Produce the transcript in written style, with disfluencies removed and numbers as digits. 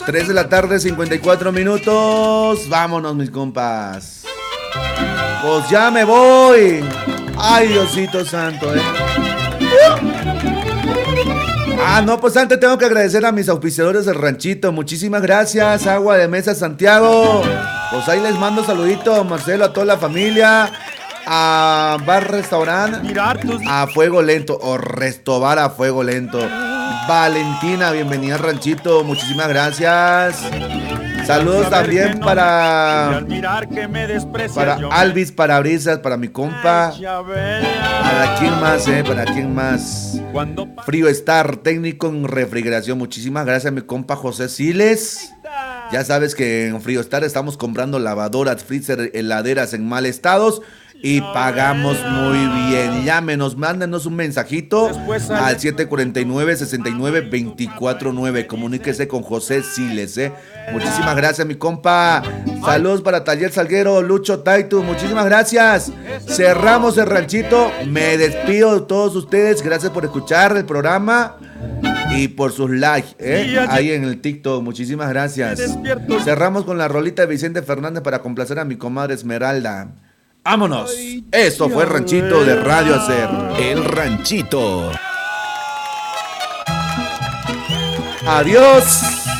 3 de la tarde, 54 minutos. Vámonos, mis compas. Pues ya me voy. Ay, Diosito santo, no, pues antes tengo que agradecer a mis auspiciadores del ranchito. Muchísimas gracias, Agua de Mesa Santiago. Pues ahí les mando saludito a Marcelo, a toda la familia. A Bar Restaurant, a Fuego Lento, o Restobar a Fuego Lento. Valentina, bienvenida al ranchito, muchísimas gracias. Saludos también para Alvis Parabrisas, para mi compa. ¿Para quién más, ¿Para quién más? Frío Star, técnico en refrigeración. Muchísimas gracias, mi compa José Siles. Ya sabes que en Frío Star estamos comprando lavadoras, freezer, heladeras en mal estados y pagamos muy bien. Llámenos, mándenos un mensajito al 749-69-249. Comuníquese con José Siles, Muchísimas gracias, mi compa. Saludos para Taller Salguero, Lucho Taitu. Muchísimas gracias. Cerramos el ranchito. Me despido de todos ustedes. Gracias por escuchar el programa y por sus likes, ahí en el TikTok. Muchísimas gracias. Cerramos con la rolita de Vicente Fernández para complacer a mi comadre Esmeralda. ¡Vámonos! Esto fue el Ranchito de Radio Hacer. El Ranchito. Adiós.